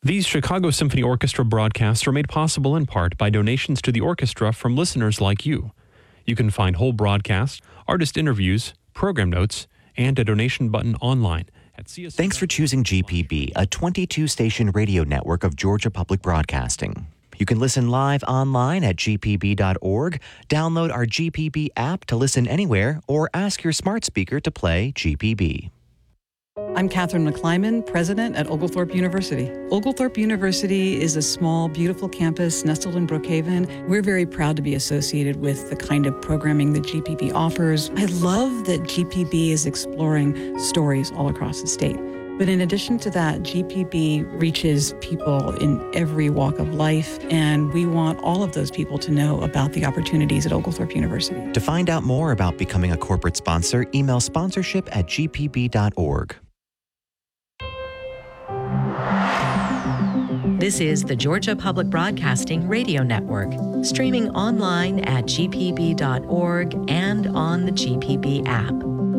These Chicago Symphony Orchestra broadcasts are made possible in part by donations to the orchestra from listeners like you. You can find whole broadcasts, artist interviews, program notes, and a donation button online at CSC. Thanks for choosing GPB, a 22-station radio network of Georgia Public Broadcasting. You can listen live online at gpb.org, download our GPB app to listen anywhere, or ask your smart speaker to play GPB. I'm Catherine McClyman, president at Oglethorpe University. Oglethorpe University is a small, beautiful campus nestled in Brookhaven. We're very proud to be associated with the kind of programming that GPB offers. I love that GPB is exploring stories all across the state. But in addition to that, GPB reaches people in every walk of life, and we want all of those people to know about the opportunities at Oglethorpe University. To find out more about becoming a corporate sponsor, email sponsorship@gpb.org. This is the Georgia Public Broadcasting Radio Network, streaming online at gpb.org and on the GPB app.